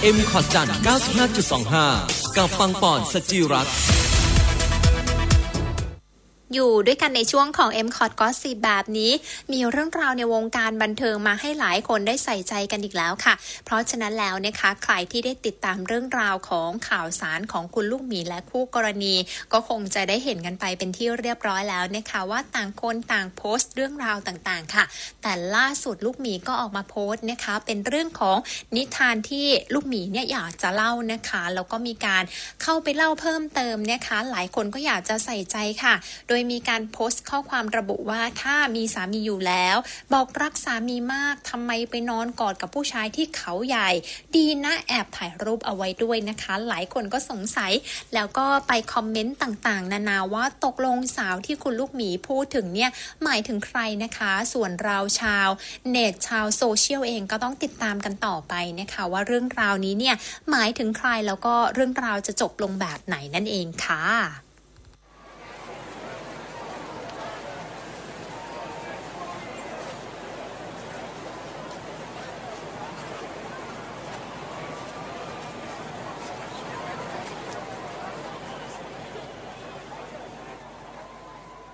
M ขอดจันทร์ 95.25 กับปังปอนสจิรัตน์อยู่ด้วยกันในช่วงของ M Cot Gossip แบบนี้มีเรื่องราวในวงการบันเทิงมาให้หลายคนได้ใส่ใจกันอีกแล้วค่ะเพราะฉะนั้นแล้วนะคะใครที่ได้ติดตามเรื่องราวของข่าวสารของคุณลูกหมีและคู่กรณีก็คงจะได้เห็นกันไปเป็นที่เรียบร้อยแล้วนะคะว่าต่างคนต่างโพสต์เรื่องราวต่างๆค่ะแต่ล่าสุดลูกหมีก็ออกมาโพสต์นะคะเป็นเรื่องของนิทานที่ลูกหมีเนี่ยอยากจะเล่านะคะแล้วก็มีการเข้าไปเล่าเพิ่มเติมนะคะหลายคนก็อยากจะใส่ใจค่ะโดยมีการโพสต์ข้อความระบุว่าถ้ามีสามีอยู่แล้วบอกรักสามีมากทำไมไปนอนกอดกับผู้ชายที่เขาใหญ่ดีนะแอบถ่ายรูปเอาไว้ด้วยนะคะหลายคนก็สงสัยแล้วก็ไปคอมเมนต์ต่างๆนานาว่าตกลงสาวที่คุณลูกหมีพูดถึงเนี่ยหมายถึงใครนะคะส่วนเราชาวเน็ตชาวโซเชียลเองก็ต้องติดตามกันต่อไปนะคะว่าเรื่องราวนี้เนี่ยหมายถึงใครแล้วก็เรื่องราวจะจบลงแบบไหนนั่นเองค่ะ